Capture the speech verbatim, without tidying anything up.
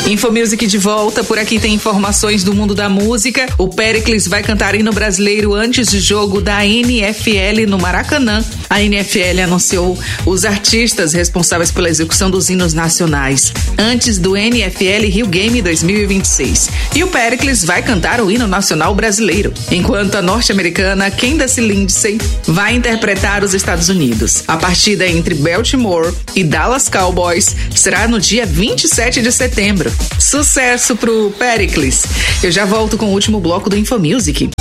Infomusic de volta, por aqui tem informações do mundo da música. O Péricles vai cantar hino brasileiro antes do jogo da N F L no Maracanã. A N F L anunciou os artistas responsáveis pela execução dos hinos nacionais antes do N F L Rio Game dois mil e vinte e seis. E o Péricles vai cantar o hino nacional brasileiro, enquanto a norte-americana Candace Lindsay vai interpretar os Estados Unidos. A partida entre Baltimore e Dallas Cowboys será no dia vinte e sete de setembro. Sucesso pro Péricles! Eu já volto com o último bloco do Infomusic.